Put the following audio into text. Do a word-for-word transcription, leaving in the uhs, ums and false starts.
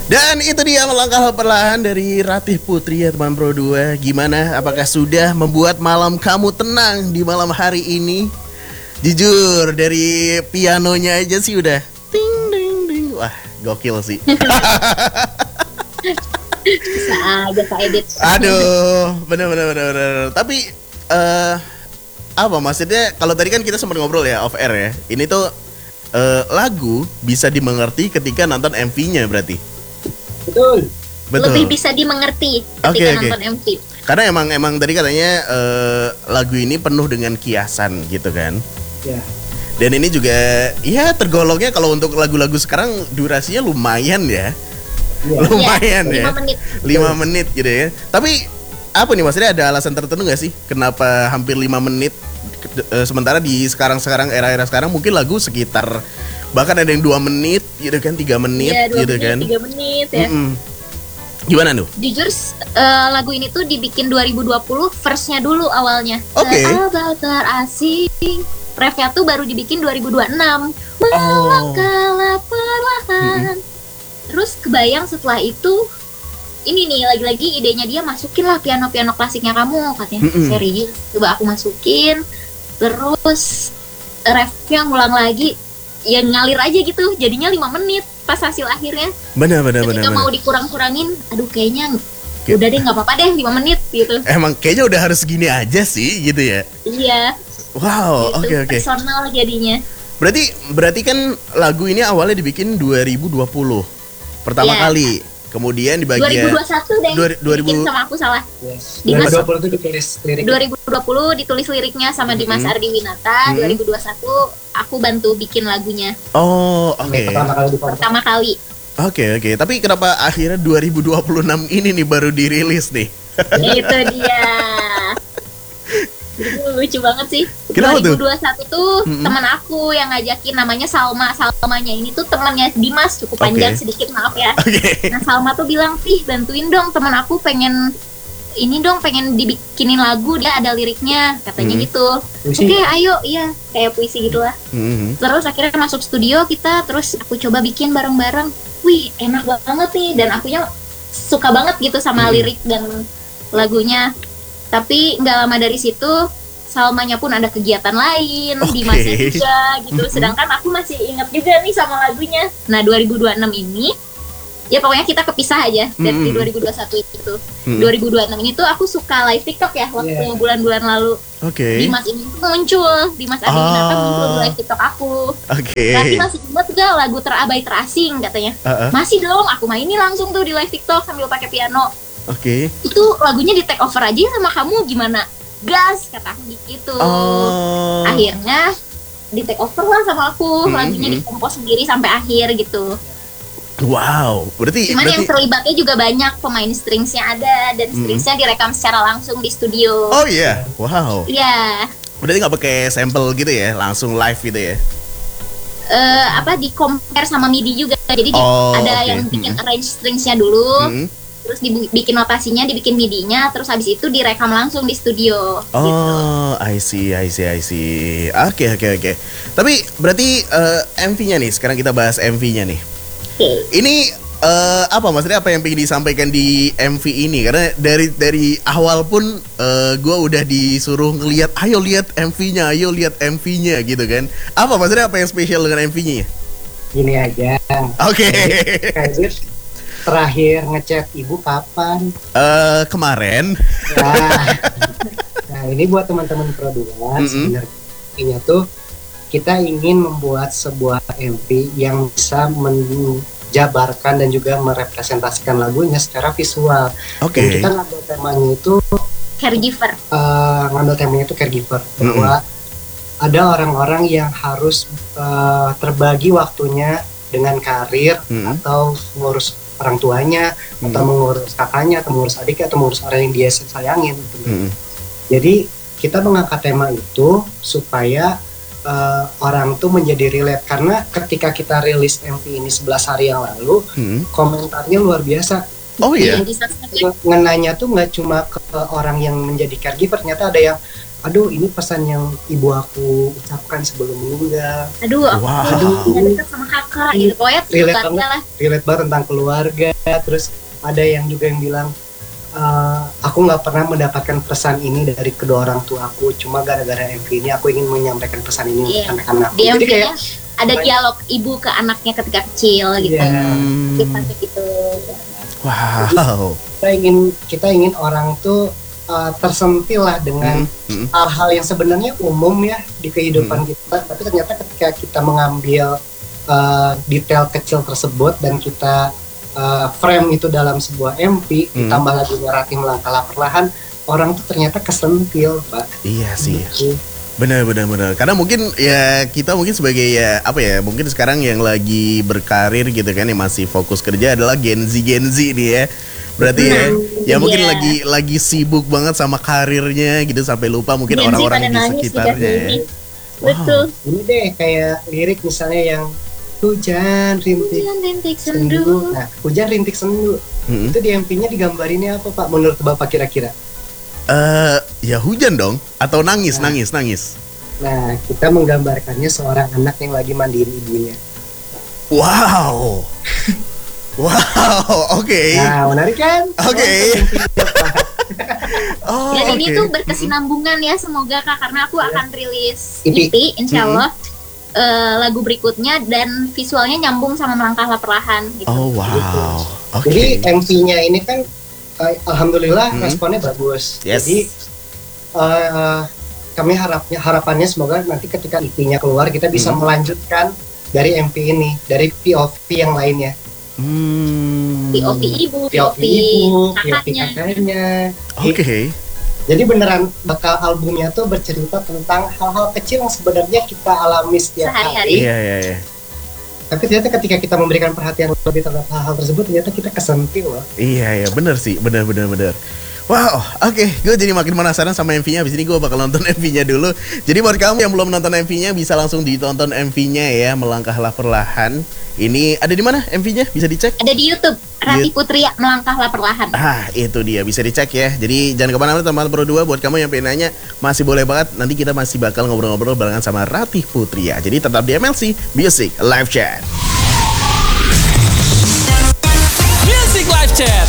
Dan itu dia melangkah perlahan dari Ratih Putri ya teman Pro dua. Gimana? Apakah sudah membuat malam kamu tenang di malam hari ini? Jujur dari pianonya aja sih udah ting ding ding. Wah, gokil sih. Bisa aja Kak Edit. Aduh, bener bener bener bener. Tapi eh apa maksudnya? Kalau tadi kan kita sempat ngobrol ya off air ya. Ini tuh eh, lagu bisa dimengerti ketika nonton M V-nya berarti. Betul. Betul. Lebih bisa dimengerti ketika Oke, oke. nonton M V. Karena emang emang tadi katanya eh, lagu ini penuh dengan kiasan gitu kan. Ya. Dan ini juga ya tergolongnya kalau untuk lagu-lagu sekarang durasinya lumayan ya. Ya. Lumayan ya. lima menit. lima menit gitu ya. Tapi apa nih maksudnya ada alasan tertentu gak sih kenapa hampir lima menit eh, sementara di sekarang-sekarang era-era sekarang mungkin lagu sekitar bahkan ada yang dua menit gitu kan, tiga menit Iya, dua gitu menit, kan. tiga menit ya. Mm-mm. Gimana tuh? Jujur eh, lagu ini tuh dibikin dua ribu dua puluh verse-nya dulu awalnya. Oke. Sahabat terasing. Refnya tuh baru dibikin dua ribu dua puluh enam. Oh. Melangkahlah perlahan. Terus kebayang setelah itu ini nih lagi-lagi idenya dia masukin lah piano-piano klasiknya kamu katanya. Mm-mm. Serius, coba aku masukin. Terus refnya ngulang lagi. Ya ngalir aja gitu. Jadinya lima menit pas hasil akhirnya. Benar benar benar. Ketika mau benar. dikurang-kurangin, aduh kayaknya Kayak- udah deh nggak apa-apa deh lima menit gitu. Emang kayaknya udah harus gini aja sih gitu ya. Iya. Wow, Gitu, oke oke. personal jadinya. Berarti berarti kan lagu ini awalnya dibikin dua ribu dua puluh pertama Iya. kali. Kemudian di dua ribu bagian dua puluh satu deh. Dua- dua ribu Bikin sama aku salah. Yes. Dimas- dua ribu dua puluh itu ditulis lirik. dua ribu dua puluh ditulis liriknya sama Dimas Mm-mm. Ardi Winata. Mm. dua ribu dua puluh satu aku bantu bikin lagunya Oh, oke. Pertama kali di pertama kali. Oke, oke. Tapi kenapa akhirnya dua ribu dua puluh enam ini nih baru dirilis nih? Itu dia. Itu lucu banget sih. Kenapa tuh? dua ribu dua puluh satu tuh Mm-mm. teman aku yang ngajakin namanya Salma. Salmanya ini tuh temannya Dimas, cukup panjang Oke. sedikit maaf ya. Oke. Nah Salma tuh bilang, "Ih bantuin dong teman aku pengen ini dong pengen dibikinin lagu dia ada liriknya," katanya Hmm. gitu. Puisi. Oke ayo iya kayak puisi gitulah. Mhm. Terus akhirnya masuk studio kita terus aku coba bikin bareng-bareng. Wih enak banget nih dan akunya suka banget gitu sama Hmm. lirik dan lagunya. Tapi nggak lama dari situ Salmanya pun ada kegiatan lain, Oke. Dimasnya juga gitu. Mhm. Sedangkan aku masih ingat juga nih sama lagunya. Nah dua ribu dua puluh enam ini ya pokoknya kita kepisah aja dari Mhm. dua ribu dua puluh satu itu. Mhm. dua ribu dua puluh enam ini tuh aku suka live TikTok ya waktu Yeah. bulan-bulan lalu. Oke. Dimas ini tuh muncul, Dimas Adi Winata Oh. muncul di live TikTok aku. Oke. Nanti masih ingat gak lagu terabai terasing katanya? Uh-uh. Masih dong, aku mainin langsung tuh di live TikTok sambil pakai piano. Oke. Itu lagunya di take over aja sama kamu gimana? Gas kata aku gitu. Oh. Akhirnya di take over lah sama aku, Hmm, lagunya hmm. dikompos sendiri sampai akhir gitu. Wow. Berarti Cuman yang berarti terlibatnya juga banyak, pemain stringsnya ada dan Hmm. stringsnya direkam secara langsung di studio. Oh iya. Wow. Iya. Berarti nggak pakai sampel gitu ya, langsung live gitu ya? Eh, apa di compare sama MIDI juga. Jadi di- Oh, ada oke. yang bikin Hmm. arrange stringsnya dulu. Mhm. Terus dibikin notasinya, dibikin MIDI-nya, terus habis itu direkam langsung di studio. Gitu. Oh, I see, I see, I see. Oke, oke, oke. Tapi berarti eh, M V-nya nih, sekarang kita bahas M V-nya nih. Oke. Ini eh, apa maksudnya apa yang pengen disampaikan di M V ini? Karena dari dari awal pun eh, gue udah disuruh ngelihat, ayo lihat M V-nya, ayo lihat M V-nya gitu kan. Apa maksudnya apa yang spesial dengan M V-nya? Gini aja. Oke. Edit terakhir ngechat ibu kapan? Eh, kemarin. Nah, nah ini buat teman-teman Pro dua Mm-mm. sebenarnya tuh kita ingin membuat sebuah M V yang bisa menjabarkan dan juga merepresentasikan lagunya secara visual. Oke. Dan kita ngambil temanya itu Caregiver. eh, ngambil temanya itu caregiver bahwa ada orang-orang yang harus eh, terbagi waktunya dengan karir Mm-mm. atau mengurus orang tuanya atau Mm-mm. mengurus kakaknya atau mengurus adiknya atau mengurus orang yang dia sayangin gitu. Mm-mm. Jadi kita mengangkat tema itu supaya eh, orang tuh menjadi relate karena ketika kita rilis M V ini sebelas hari yang lalu Mm-mm. komentarnya luar biasa. Oh iya. Yang di sosmed ya. Ngenanya tuh nggak cuma ke orang yang menjadi caregiver, ternyata ada yang aduh ini pesan yang ibu aku ucapkan sebelum meninggal. Aduh, aku Wow. udah dekat sama kakak gitu. Pokoknya Relate seputarnya banget. lah. Relate banget tentang keluarga. Terus ada yang juga yang bilang, "Eh, aku nggak pernah mendapatkan pesan ini dari kedua orang tua aku, cuma gara-gara M V ini aku ingin menyampaikan pesan ini Iya. untuk anak-anak." Di Jadi kayak M V-nya ada dialog ibu ke anaknya ketika kecil gitu. Iya. Hmm. Kita gitu. Wow. kita ingin kita ingin orang tuh uh, tersentil lah dengan Hmm, hmm. hal-hal yang sebenarnya umum ya di kehidupan kita, tapi ternyata ketika kita mengambil uh, detail kecil tersebut dan kita uh, frame itu dalam sebuah M V, Hmm. ditambah lagi naratif melangkah perlahan, orang tuh ternyata kesentil, Pak. Iya sih. Gitu. Benar, benar, benar. Karena mungkin ya kita mungkin sebagai ya apa ya, mungkin sekarang yang lagi berkarir gitu kan, yang masih fokus kerja adalah Gen Z Gen Z nih ya. Berarti ya, ya mungkin Iya. lagi lagi sibuk banget sama karirnya gitu sampai lupa mungkin Gen Z orang-orang pada di nangis sekitarnya. dikasih Ya. ini. Betul. Ini deh kayak lirik misalnya yang hujan rintik Hujan rintik sendu. sendu. Nah, hujan rintik sendu. Mm-mm. Itu di M V-nya digambarinnya apa, Pak? Menurut Bapak kira-kira? Eh, ya hujan dong atau nangis, Nah. nangis, nangis. Nah, kita menggambarkannya seorang anak yang lagi mandiin ibunya. Wow. Wow, oke. Nah, menarik kan? Oke. Oh, Dan ini oke. tuh berkesinambungan ya, semoga Kak, karena aku akan rilis E P. E P insya Allah eh, lagu berikutnya, dan visualnya nyambung sama Melangkahlah Perlahan gitu. Oh, wow. Oke. Jadi M V-nya ini kan eh, alhamdulillah Hmm. responnya bagus. Yes. Jadi eh, kami harapnya harapannya semoga nanti ketika E P-nya keluar kita bisa Hmm. melanjutkan dari M V ini, dari P O V yang lainnya. Hmm. P O V ibu, P O V ibu, P O V kakaknya. kakaknya. Oke. Jadi beneran bakal albumnya tuh bercerita tentang hal-hal kecil yang sebenarnya kita alami setiap Sehari-hari. hari. Iya, iya, iya. Tapi ternyata ketika kita memberikan perhatian lebih terhadap hal-hal tersebut, ternyata kita kesentil loh. Iya, iya, bener sih, bener, bener, bener. Wow, oke, gue jadi makin penasaran sama M V-nya. Abis ini gue bakal nonton M V-nya dulu. Jadi buat kamu yang belum nonton M V-nya, bisa langsung ditonton M V-nya ya, Melangkahlah Perlahan. Ini ada di mana M V-nya? Bisa dicek? Ada di YouTube, Ratih Yut- Putri Melangkahlah Perlahan. Ah, itu dia, bisa dicek ya. Jadi jangan kemana-mana teman-teman Pro dua. Buat kamu yang pengen nanya, masih boleh banget. Nanti kita masih bakal ngobrol-ngobrol barengan sama Ratih Putri ya. Jadi tetap di M L C Music Live Chat. Music Live Chat.